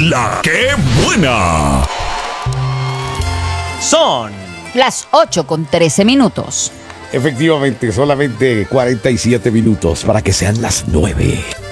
La que buena. Son las 8:13. Efectivamente, solamente 47 minutos para que sean las 9.